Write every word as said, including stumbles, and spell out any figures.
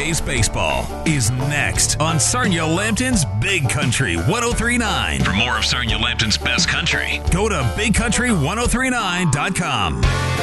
Jays Baseball is next on Sarnia Lambton's Big Country one oh three point nine. For more of Sarnia Lambton's best country, go to big country ten thirty-nine dot com.